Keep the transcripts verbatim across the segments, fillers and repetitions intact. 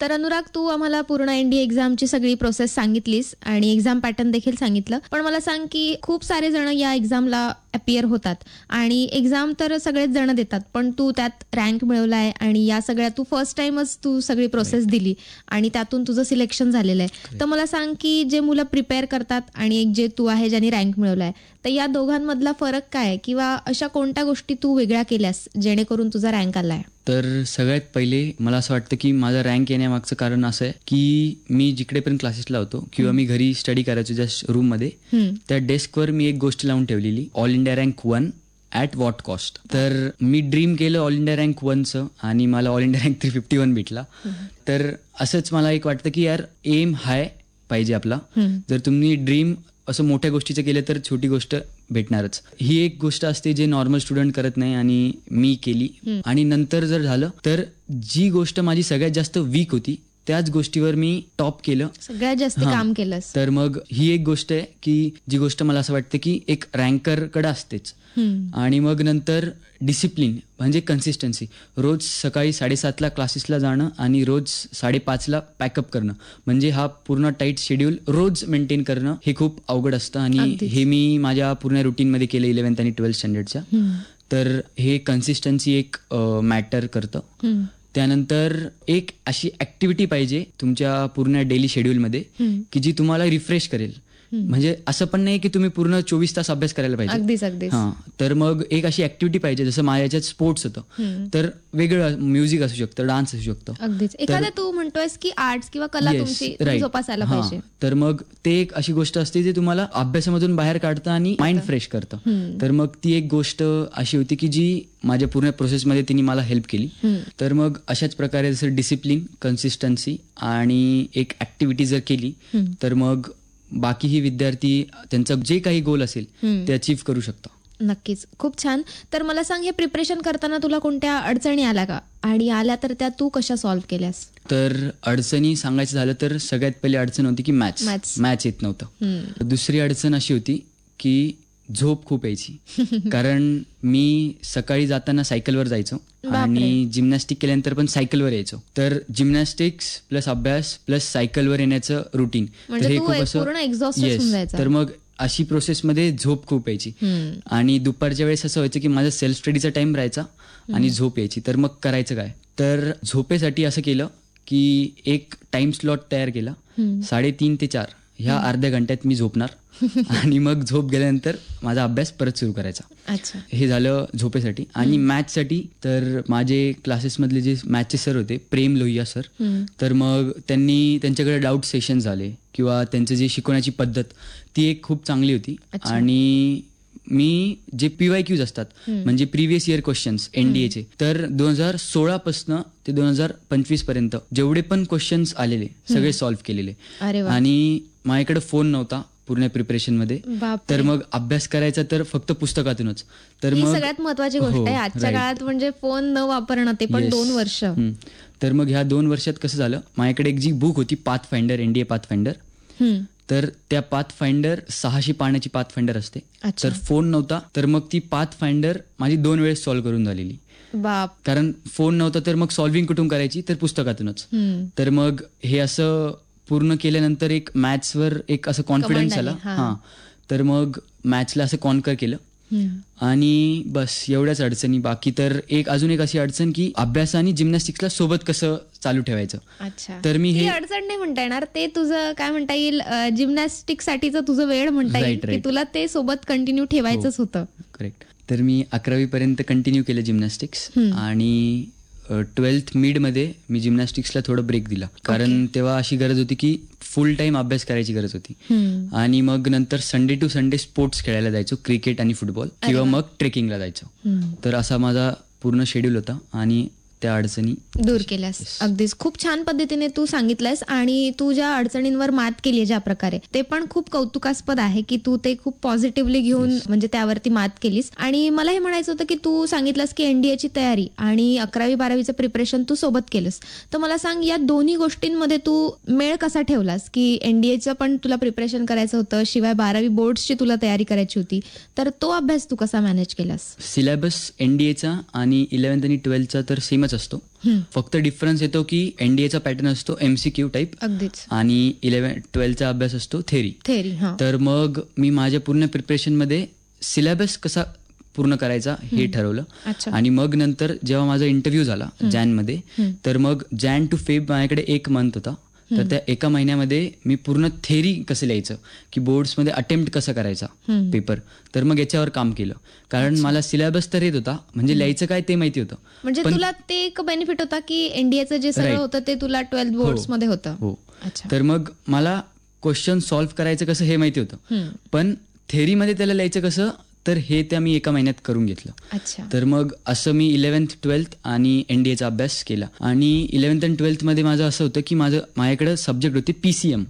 तर अनुराग, तू आम्हाला पूर्ण एनडीए एक्झामची सगळी प्रोसेस सांगितलीस आणि एक्झाम पॅटर्न देखील सांगितलं. पण मला सांग की खूप सारे जण या एक्झामला अपियर होतात आणि एक्झाम तर सगळेच जण देतात, पण तू त्यात रँक मिळवलाय आणि या सगळ्या तू फर्स्ट टाइमच तू सगळी प्रोसेस दिली आणि त्यातून तुझं सिलेक्शन झालेलं आहे. तर मला सांग की जे मुलं प्रिपेअर करतात आणि एक जे तू आहे ज्याने रँक मिळवलाय, तर या दोघांमधला फरक काय आहे किंवा अशा कोणत्या गोष्टी तू वेगळ्या केल्यास जेणेकरून तुझा रँक आलाय? तर सगळ्यात पहिले मला असं वाटतं की माझा रँक येण्यामागचं कारण असं आहे की मी जिकडे पण क्लासेसला होतो किंवा मी घरी स्टडी करायचो जस्ट रूममध्ये, त्या डेस्कवर मी एक गोष्ट लावून ठेवलेली, all India rank one at what cost. तर मी ड्रीम केलं ऑल इंडिया रँक वनचं आणि मला all India rank three fifty one भेटला. तर असंच मला एक वाटतं की यार एम हाय पाहिजे आपला. जर तुम्ही ड्रीम असं मोठ्या गोष्टीचं केलं तर छोटी गोष्ट भेटणारच. ही एक गोष्ट असते जे नॉर्मल स्टुडंट करत नाही आणि मी केली. आणि नंतर जर झालं तर जी गोष्ट माझी सगळ्यात जास्त वीक होती त्याच गोष्टीवर मी टॉप केलं, सगळ्यात जास्त काम केलंस. तर मग ही एक गोष्ट आहे की जी गोष्ट मला असं वाटतं की एक रँकरकडे असतेच. आणि मग नंतर डिसिप्लिन म्हणजे कन्सिस्टन्सी. रोज सकाळी साडेसातला क्लासेसला जाणं आणि रोज साडेपाचला पॅकअप करणं, म्हणजे हा पूर्ण टाईट शेड्यूल रोज मेंटेन करणं हे खूप अवघड असतं. आणि हे मी माझ्या पूर्ण रुटीनमध्ये केलं इलेव्हन्थ आणि ट्वेल्थ स्टँडर्डच्या. तर हे कन्सिस्टन्सी एक मॅटर करतं. त्यानंतर एक अशी ऍक्टिव्हिटी पाहिजे तुमच्या पूर्ण डेली शेड्यूलमध्ये की जी तुम्हाला रिफ्रेश करेल. म्हणजे असं पण नाही की तुम्ही पूर्ण चोवीस तास अभ्यास करायला पाहिजे. हा, तर मग एक अशी ऍक्टिव्हिटी पाहिजे. जसं माझ्या याच्यात स्पोर्ट्स होतं, तर वेगळं म्युझिक असू शकतं, डान्स असू शकतं. अगदीच एखाद्या तू म्हणतोयस की आर्ट्स किंवा कला तुमची जोपासायला पाहिजे. तर मग ते एक अशी गोष्ट असते जी तुम्हाला अभ्यासामधून बाहेर काढतं आणि माइंड फ्रेश करतं. तर मग ती एक गोष्ट अशी होती की जी माझ्या पूर्ण प्रोसेसमध्ये तिने मला हेल्प केली. तर मग अशाच प्रकारे जसं डिसिप्लिन, कन्सिस्टन्सी आणि एक ऍक्टिव्हिटी जर केली तर मग बाकीही विद्यार्थी त्यांचं जे काही गोल असेल ते अचीव्ह करू शकतात. नक्कीच, खूप छान. तर मला सांग, हे प्रिपरेशन करताना तुला कोणत्या अडचणी आल्या का, आणि आल्या तर त्या तू कशा सॉल्व्ह केल्यास? तर अडचणी सांगायचं झालं तर सगळ्यात पहिली अडचण होती की मॅथ्स मॅथ्स येत नव्हतं. दुसरी अडचण अशी होती की झोप खूप यायची, कारण मी सकाळी जाताना सायकलवर जायचो आणि जिम्नॅस्टिक केल्यानंतर पण सायकलवर यायचो. तर जिम्नॅस्टिक्स प्लस अभ्यास प्लस सायकलवर येण्याचं रुटीन, तर हे खूप असं. येस, तर मग अशी प्रोसेसमध्ये झोप खूप यायची. आणि दुपारच्या वेळेस असं व्हायचं की माझा सेल्फ स्टडीचा टाइम राहायचा आणि झोप यायची. तर मग करायचं काय, तर झोपेसाठी असं केलं की एक टाइम स्लॉट तयार केला. साडेतीन ते चार ह्या अर्ध्या घंट्यात मी झोपणार आणि मग झोप गेल्यानंतर माझा अभ्यास परत सुरू करायचा. हे झालं झोपेसाठी. आणि मॅथ्ससाठी तर माझे क्लासेसमधले जे मॅथ्सचे सर होते, प्रेम लोहिया सर, तर मग त्यांनी त्यांच्याकडे डाऊट सेशन झाले किंवा त्यांचं जे शिकवण्याची पद्धत ती एक खूप चांगली होती. आणि मी जे पीवाय क्यूज असतात म्हणजे प्रिव्हियस इयर क्वेश्चन्स एनडीएचे, तर दोन हजार सोळा पासन ते दोन हजार पंचवीस पर्यंत जेवढे पण क्वेश्चन्स आलेले सगळे सॉल्व्ह केलेले. आणि माझ्याकडे फोन नव्हता पूर्ण प्रिपरेशन मध्ये, तर मग अभ्यास करायचा तर फक्त पुस्तकातूनच. तर मग सगळ्यात महत्वाची गोष्ट आहे आजच्या काळात, म्हणजे फोन न वापरणं, ते पण दोन वर्ष. तर मग ह्या दोन वर्षात कसं झालं, माझ्याकडे एक जी बुक होती path finder, NDA path finder, तर त्या पाथ फाइंडर सहाशे पानाची पाथ फाइंडर असते. तर फोन नव्हता तर मग ती पाथ फाइंडर माझी दोन वेळेस सॉल्व्ह करून झालेली. बाप, कारण फोन नव्हता तर मग सॉल्व्हिंग कुठून करायची, तर पुस्तकातूनच. तर मग हे असं पूर्ण केल्यानंतर एक मॅथ्सवर एक असं कॉन्फिडन्स आला. हा, तर मग मॅथ्सला असं कॉन्कर केलं. आणि बस एवढ्याच अडचणी. बाकी तर एक अजून एक अशी अडचण की अभ्यास आणि जिम्नॅस्टिक्सला सोबत कसं चालू ठेवायचं. अच्छा, तर मी हे अडचण नाही म्हणता येणार, ते तुझं काय म्हणता येईल, जिम्नॅस्टिक साठीचं तुझं वेळ म्हणता येईल की तुला ते सोबत कंटिन्यू ठेवायचंच होतं. करेक्ट. तर मी अकरावी पर्यंत कंटिन्यू केलं जिम्नॅस्टिक्स आणि ट्वेल्थ मिडमध्ये मी जिम्नॅस्टिक्सला थोडं ब्रेक दिला, कारण तेव्हा अशी गरज होती की फुल टाइम अभ्यास करायची गरज होती. आणि मग नंतर संडे टू संडे स्पोर्ट्स खेळायला जायचो, क्रिकेट आणि फुटबॉल, किंवा मग ट्रेकिंगला जायचो. तर असा माझा पूर्ण शेड्यूल होता आणि त्या अडचणी दूर केल्यास. अगदीच खूप छान पद्धतीने तू सांगितलंयस आणि तू ज्या अडचणींवर मात केली ज्या प्रकारे, ते पण खूप कौतुकास्पद आहे की तू ते खूप पॉझिटिव्हली घेऊन म्हणजे त्यावरती मात केलीस. आणि मला हे म्हणायचं होतं की तू सांगितलंस की एनडीएची तयारी आणि अकरावी बारावीचं प्रिपरेशन तू सोबत केलंस, तर मला सांग या दोन्ही गोष्टींमध्ये तू मेळ कसा ठेवलास, की एनडीएचं पण तुला प्रिपरेशन करायचं होतं, शिवाय बारावी बोर्ड्सची तुला तयारी करायची होती, तर तो अभ्यास तू कसा मॅनेज केलास? सिलेबस एनडीएचा आणि इलेव्हन्थ आणि ट्वेल्थचा तर सेमच सेमच असतो. फक्त डिफरन्स येतो की एनडीएचा पॅटर्न असतो एमसीक्यू टाईप अगदीच. आणि इलेव्हन ट्वेल्थचा अभ्यास असतो थेरी. थेरी तर मग मी माझ्या पूर्ण प्रिपरेशनमध्ये सिलेबस कसा पूर्ण करायचा हे ठरवलं. आणि मग नंतर जेव्हा माझा इंटरव्ह्यू झाला जॅनमध्ये, तर मग जॅन टू फेब माझ्याकडे एक मंथ होता. तर त्या एका महिन्यामध्ये मी पूर्ण थेरी कसं लिहायचं, की बोर्ड्समध्ये अटेम्प्ट कसं करायचा पेपर, तर मग याच्यावर काम केलं. कारण मला सिलेबस तर येत होता, म्हणजे लिहायचं काय ते माहिती होतं. म्हणजे तुला ते एक बेनिफिट होता की एनडीएचं जे सगळं होतं ते तुला ट्वेल्थ बोर्ड्स मध्ये होतं. हो. तर मग मला क्वेश्चन सॉल्व्ह करायचं कसं हे माहिती होतं, पण थेरीमध्ये त्याला लिहायचं कसं, तर हे त्या मी एका महिन्यात करून घेतलं. अच्छा. तर मग असं मी इलेव्हन्थ ट्वेल्थ आणि एनडीएचा अभ्यास केला. आणि इलेव्हन्थ आणि ट्वेल्थमध्ये माझं असं होतं की माझं माझ्याकडे सब्जेक्ट होते पीसीएम,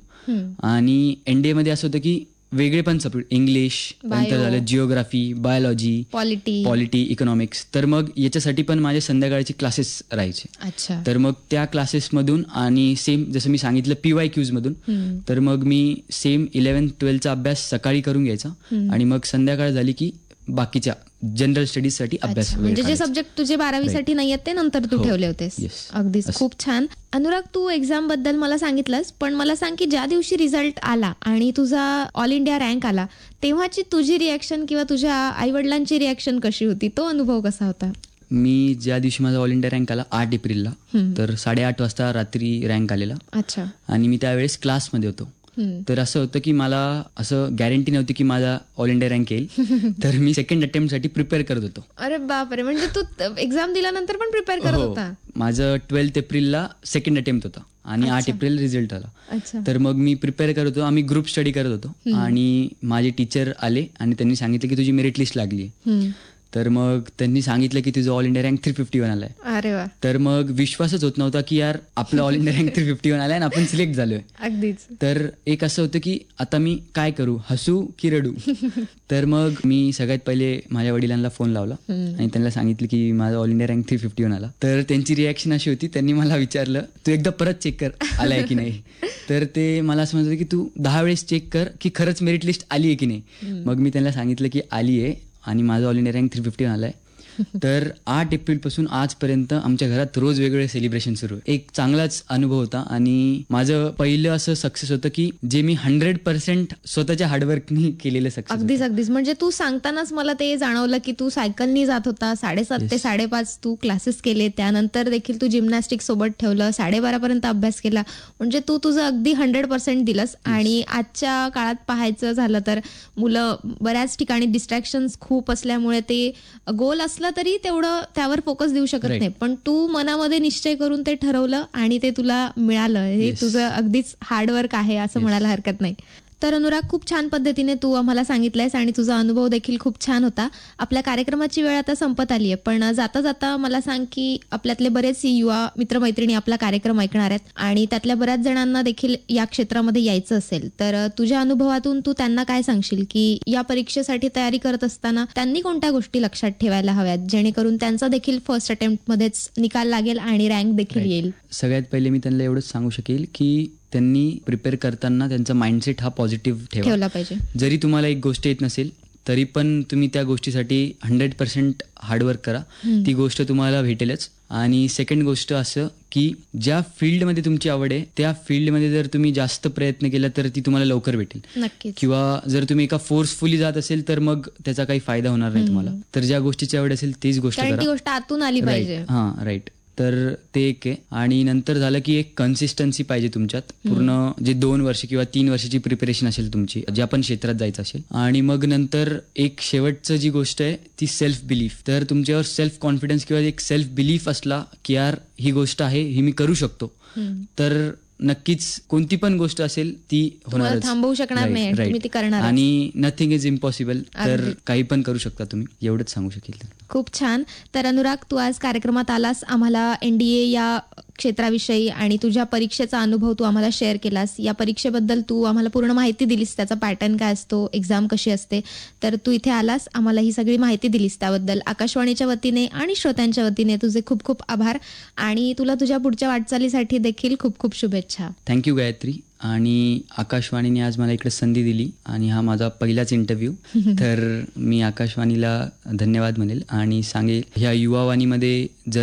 आणि एनडीएमध्ये असं होतं की वेगळे पण सब्जेक्ट, इंग्लिश, नंतर झालं geography, biology, polity polity economics. तर मग याच्यासाठी पण माझे संध्याकाळचे क्लासेस राहायचे. अच्छा. तर मग त्या क्लासेसमधून आणि सेम जसं मी सांगितलं पीवाय क्यूज मधून, तर मग मी सेम इलेव्हन्थ ट्वेल्थचा अभ्यास सकाळी करून घ्यायचा आणि मग संध्याकाळ झाली की बाकीच्या जनरल स्टडीज साठी अभ्यास. म्हणजे जे सब्जेक्ट तुझे बारावीसाठी नाही आहेत ते नंतर तू ठेवले होतेस. अगदीच. खूप छान. अनुराग, तू एक्झाम बद्दल मला सांगितलंस, पण मला सांग की ज्या दिवशी रिझल्ट आला आणि तुझा ऑल इंडिया रँक आला, तेव्हाची तुझी रिॲक्शन किंवा तुझ्या आई वडिलांची रिॲक्शन कशी होती? तो अनुभव कसा होता? मी ज्या दिवशी माझा ऑल इंडिया रँक आला आठ एप्रिलला, तर साडेआठ वाजता रात्री रँक आलेला. अच्छा. आणि मी त्यावेळेस क्लासमध्ये होतो. तर असं होतं की मला असं गॅरंटी नव्हती की माझा ऑल इंडिया रँक येईल. तर मी सेकंड अटेम्प्ट साठी प्रिपेअर करत होतो. अरे बापरे, म्हणजे तू एक्झाम दिल्यानंतर पण प्रिपेअर करत होता? माझं ट्वेल्थ एप्रिलला सेकंड अटेम्प्ट होता आणि आठ एप्रिल रिझल्ट आला. तर मग मी प्रिपेअर करत होतो, आम्ही ग्रुप स्टडी करत होतो. आणि माझे टीचर आले आणि त्यांनी सांगितलं की तुझी मेरिट लिस्ट लागली आहे. तर मग त्यांनी सांगितलं की तुझं all India rank three fifty one आलाय. अरे वा. तर मग विश्वासच होत नव्हता की यार आपलं all India rank three fifty one आलाय आणि आपण सिलेक्ट झालोय. अगदीच. तर एक असं होतं की आता मी काय करू, हसू की रडू. तर मग मी सगळ्यात पहिले माझ्या वडिलांना फोन लावला आणि त्यांना सांगितलं की माझा all India rank three fifty one आला. तर त्यांची रिॲक्शन अशी होती, त्यांनी मला विचारलं तू एकदा परत चेक कर आलाय की नाही. तर ते मला असं म्हणत होते की तू दहा वेळेस चेक कर की खरंच मेरिट लिस्ट आली आहे की नाही. मग मी त्यांना सांगितलं की आली आहे आणि माझा all India rank three fifty one आलाय. तर आठ एप्रिल पासून आजपर्यंत आमच्या घरात रोज वेगवेगळे सेलिब्रेशन सुरू आहे. एक चांगलाच अनुभव होता आणि माझं पहिलं असं सक्सेस होतं की जे मी हंड्रेड पर्सेंट स्वतःच्या हार्डवर्कनी केलेलं सक्सेस. अगदीच अगदीच. म्हणजे तू सांगतानाच मला ते जाणवलं की तू सायकलनी जात होता, साडेसात ते साडेपाच तू क्लासेस केले, त्यानंतर देखील तू जिम्नॅस्टिक सोबत ठेवलं, साडेबारा पर्यंत अभ्यास केला. म्हणजे तू तुझं अगदी हंड्रेड पर्सेंट दिलंस. आणि आजच्या काळात पाहायचं झालं तर मुलं बऱ्याच ठिकाणी डिस्ट्रॅक्शन्स खूप असल्यामुळे ते गोल असला तरी तेवढं त्यावर फोकस देऊ शकत नाही. पण तू मनामध्ये निश्चय करून ते ठरवलं आणि ते तुला मिळालं. हे तुझं अगदीच हार्डवर्क आहे असं म्हणायला हरकत नाही. तर अनुराग, खूप छान पद्धतीने तू आम्हाला सांगितलंयस आणि तुझा अनुभव देखील खूप छान होता. आपल्या कार्यक्रमाची वेळ आता संपत आली आहे, पण जाता जाता मला सांग की आपल्यातले बरेच युवा मित्रमैत्रिणी आपला कार्यक्रम ऐकणार आहेत आणि त्यातल्या बऱ्याच जणांना देखील या क्षेत्रामध्ये यायचं असेल, तर तुझ्या अनुभवातून तू त्यांना काय सांगशील की या परीक्षेसाठी तयारी करत असताना त्यांनी कोणत्या गोष्टी लक्षात ठेवायला हव्यात जेणेकरून त्यांचा देखील फर्स्ट अटेम्प्ट मध्येच निकाल लागेल आणि रँक देखील येईल? सगळ्यात पहिले मी त्यांना एवढंच सांगू शकेल की त्यांनी प्रिपेअर करताना त्यांचा माइंडसेट हा पॉझिटिव्ह ठेवला पाहिजे. जरी तुम्हाला एक गोष्ट येत नसेल तरी पण तुम्ही त्या गोष्टीसाठी हंड्रेड पर्सेंट हार्डवर्क करा, ती गोष्ट तुम्हाला भेटेलच. आणि सेकंड गोष्ट असं की ज्या फील्डमध्ये तुमची आवड आहे त्या फील्डमध्ये जर तुम्ही जास्त प्रयत्न केला तर ती तुम्हाला लवकर भेटेल. नक्कीच. किंवा जर तुम्ही एका फोर्सफुली जात असेल तर मग त्याचा काही फायदा होणार नाही तुम्हाला. तर ज्या गोष्टीची आवड असेल तीच गोष्ट करा. ती गोष्ट आतून आली पाहिजे. हा, राईट. तर ते एक आहे. आणि नंतर झालं की एक कन्सिस्टन्सी पाहिजे तुमच्यात. पूर्ण जे दोन वर्ष किंवा तीन वर्षाची प्रिपरेशन असेल तुमची, ज्या पण क्षेत्रात जायचं असेल. आणि मग नंतर एक शेवटचं जी गोष्ट आहे ती सेल्फ बिलीफ. तर तुमच्यावर सेल्फ कॉन्फिडन्स किंवा एक सेल्फ बिलीफ असला की यार ही गोष्ट आहे, ही मी करू शकतो, तर नक्कीच कोणती पण गोष्ट असेल ती होणार, थांबवू शकणार नाही, तुम्ही ती करणार. आणि नथिंग इज इम्पॉसिबल. तर काही पण करू शकता तुम्ही, एवढंच सांगू शकेल. खूप छान. तर अनुराग, तू आज कार्यक्रमात आलास, आम्हाला एनडीए या क्षेत्राविषयी आणि तुझ्या परीक्षेचा अनुभव तू आम्हाला शेअर केलास. या परीक्षेबद्दल तू आम्हाला पूर्ण माहिती दिलीस, त्याचा पॅटर्न काय असतो, एक्झाम कशी असते. तर तू इथे आलास, आम्हाला ही सगळी माहिती दिलीस, त्याबद्दल आकाशवाणीच्या वतीने आणि श्रोत्यांच्या वतीने तुझे खूप खूप आभार. आणि तुला तुझ्या पुढच्या वाटचालीसाठी देखील खूप खूप शुभेच्छा. थँक्यू गायत्री. आणि आकाशवाणीने आज मला इकडे संधी दिली आणि हा माझा पहिलाच इंटरव्ह्यू. तर मी आकाशवाणीला धन्यवाद म्हणेल आणि सांगेल ह्या युवावाणीमध्ये जर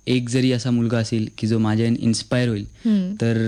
एक जरी असा मुलगा असेल की जो माझ्या इन्स्पायर होईल तर